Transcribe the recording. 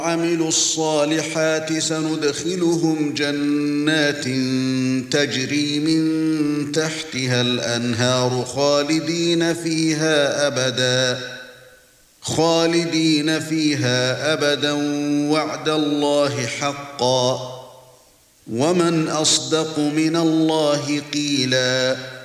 عملوا الصالحات سندخلهم جنات تجري من تحتها الأنهار خالدين فيها أبدا وعد الله حقا ومن أصدق من الله قيلا